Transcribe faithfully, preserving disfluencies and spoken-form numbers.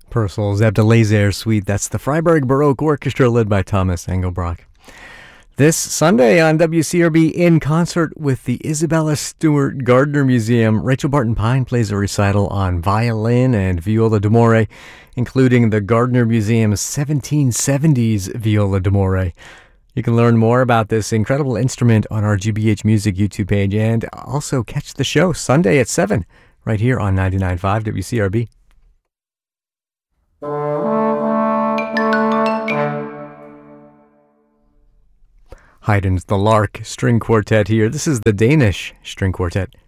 Purcell's Laser Suite. That's the Freiburg Baroque Orchestra led by Thomas Engelbrock. This Sunday on W C R B, in concert with the Isabella Stewart Gardner Museum, Rachel Barton Pine plays a recital on violin and viola d'amore, including the Gardner Museum's seventeen seventies viola d'amore. You can learn more about this incredible instrument on our G B H Music YouTube page, and also catch the show Sunday at seven, right here on ninety-nine point five W C R B. Haydn's The Lark String Quartet here. This is the Danish String Quartet.